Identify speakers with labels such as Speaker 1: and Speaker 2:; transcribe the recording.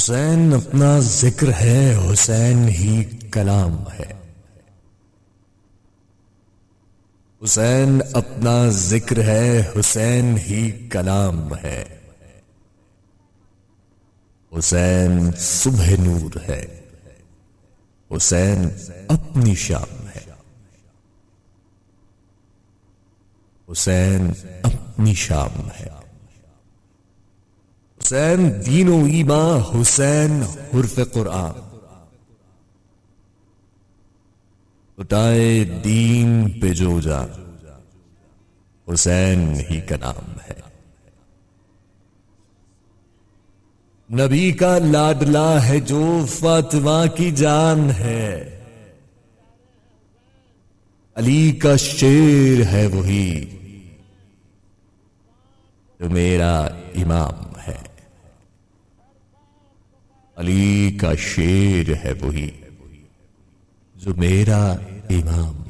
Speaker 1: حسین اپنا ذکر ہے، حسین ہی کلام ہے۔ حسین اپنا ذکر ہے، حسین ہی کلام ہے۔ حسین صبح نور ہے، حسین اپنی شام ہے۔ حسین اپنی شام ہے۔ حسین دین و ایمان، حسین حرف قرآن۔ اٹھائے دین پہ جو جا، حسین ہی کا نام ہے۔ نبی کا لاڈلا ہے جو فاطمہ کی جان ہے، علی کا شیر ہے وہی جو میرا امام ہے۔ علی کا شیر ہے وہی جو میرا امام